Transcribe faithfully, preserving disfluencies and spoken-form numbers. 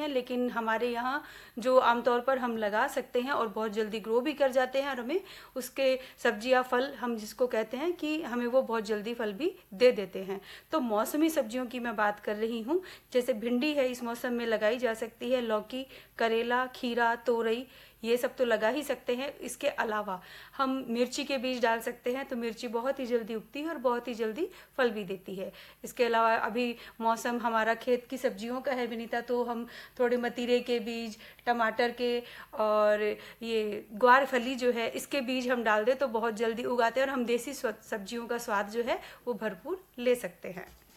हैं, लेकिन हमारे यहाँ जो आमतौर पर हम लगा सकते हैं और बहुत जल्दी ग्रो भी कर जाते हैं, और हमें उसके सब्जी या फल हम जिसको कहते हैं कि हमें वो बहुत जल्दी फल भी दे देते हैं। तो मौसमी सब्जियों की मैं बात कर रही हूँ, जैसे भिंडी है, इस मौसम में लगाई जा सकती है। लौकी, करेला, खीरा, तोरई, ये सब तो लगा ही सकते हैं। इसके अलावा हम मिर्ची के बीज डाल सकते हैं, तो मिर्ची बहुत ही जल्दी उगती है और बहुत ही जल्दी फल भी देती है। इसके अलावा अभी मौसम हमारा खेत की सब्जियों का है विनीता, तो हम थोड़े मतीरे के बीज, टमाटर के और ये ग्वार फली जो है, इसके बीज हम डाल दें तो बहुत जल्दी उगाते हैं और हम देसी सब्जियों का स्वाद जो है वो भरपूर ले सकते हैं।